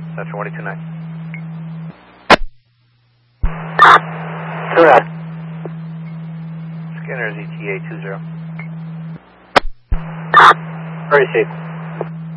Section 129. Tuna. Scanner is ETA 20. Receive.